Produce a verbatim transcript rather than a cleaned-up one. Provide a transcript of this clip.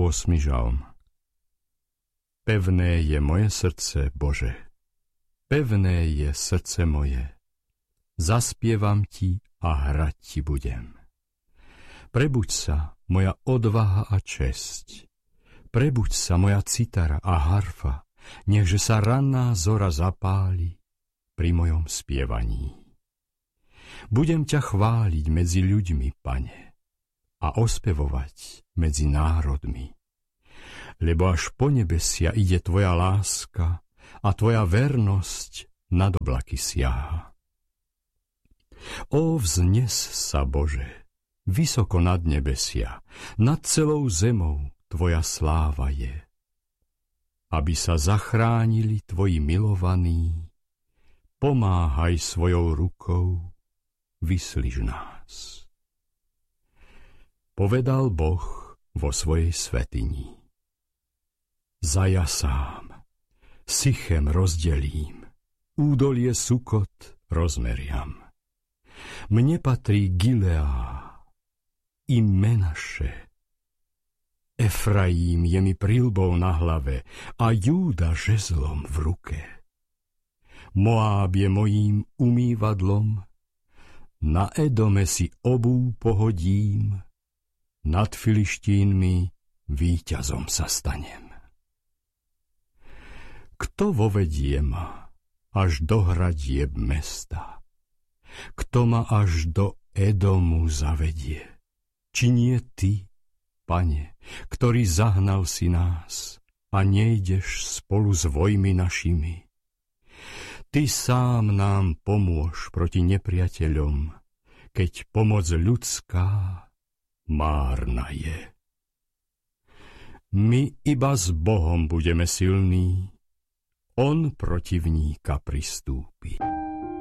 ôsmy žalm. Pevné je moje srdce, Bože, pevné je srdce moje. Zaspievam ti a hrať ti budem. Prebuď sa, moja odvaha a česť. Prebuď sa, moja citara a harfa, nechže sa ranná zora zapáli pri mojom spievaní. Budem ťa chváliť medzi ľuďmi, Pane, a ospevovať medzi národmi. Lebo až po nebesia ide tvoja láska a tvoja vernosť nad oblaky siaha. Ó, vznes sa, Bože, vysoko nad nebesia, nad celou zemou tvoja sláva je. Aby sa zachránili tvoji milovaní, pomáhaj svojou rukou, vyslíš nás. Povedal Boh vo svojej svätyni. Zajasám, Sichem rozdelím, údolie Sukot rozmeriam. Mne patrí Gileá i Menaše. Efraím je mi prilbou na hlave a Júda žezlom v ruke. Moáb je mojím umývadlom, na Edome si obú pohodím, nad Filištínmi víťazom sa stanem. Kto vovedie ma až do hradieb mesta? Kto ma až do Edomu zavedie? Či nie ty, Pane, ktorý zahnal si nás a nejdeš spolu s vojmi našimi? Ty sám nám pomôž proti nepriateľom, keď pomoc ľudská márna je. My iba s Bohom budeme silní, on protivníka pristúpi.